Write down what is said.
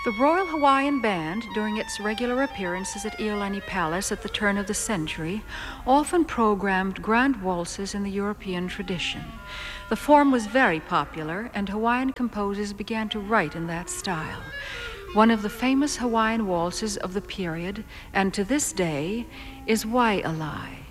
The Royal Hawaiian Band, during its regular appearances at Iolani Palace at the turn of the century, often programmed grand waltzes in the European tradition. The form was very popular, and Hawaiian composers began to write in that style. One of the famous Hawaiian waltzes of the period, and to this day, is Waialae.